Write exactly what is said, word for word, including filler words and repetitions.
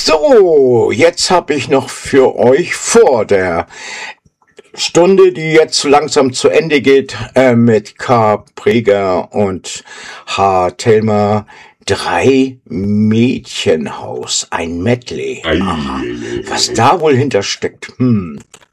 So, jetzt habe ich noch für euch vor der Stunde, die jetzt langsam zu Ende geht, äh, mit K. Preger und H. Thelma, drei Mädchenhaus, ein Medley. Ei, Aha, ei, ei, was ei. da wohl hintersteckt, hm.